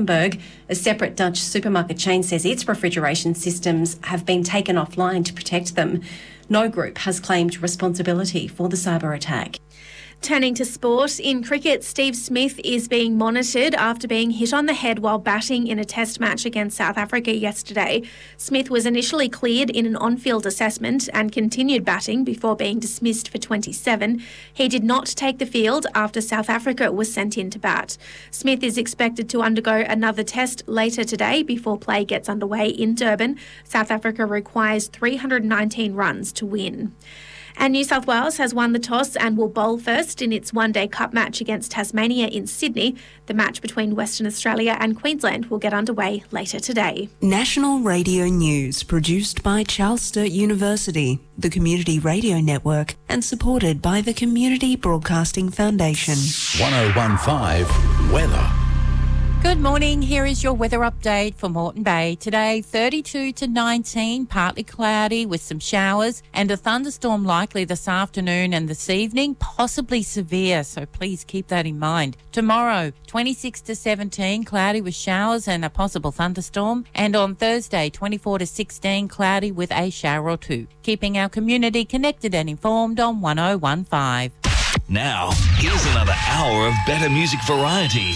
Hamburg. A separate Dutch supermarket chain says its refrigeration systems have been taken offline to protect them. No group has claimed responsibility for the cyber attack. Turning to sport, in cricket, Steve Smith is being monitored after being hit on the head while batting in a test match against South Africa yesterday. Smith was initially cleared in an on-field assessment and continued batting before being dismissed for 27. He did not take the field after South Africa was sent in to bat. Smith is expected to undergo another test later today before play gets underway in Durban. South Africa requires 319 runs to win. And New South Wales has won the toss and will bowl first in its one-day cup match against Tasmania in Sydney. The match between Western Australia and Queensland will get underway later today. National Radio News, produced by Charles Sturt University, the Community Radio Network, and supported by the Community Broadcasting Foundation. 1015 Weather. Good morning. Here is your weather update for Moreton Bay. Today, 32 to 19, partly cloudy with some showers and a thunderstorm likely this afternoon and this evening, possibly severe, so please keep that in mind. Tomorrow, 26 to 17, cloudy with showers and a possible thunderstorm. And on Thursday, 24 to 16, cloudy with a shower or two. Keeping our community connected and informed on 1015. Now, here's another hour of better music variety.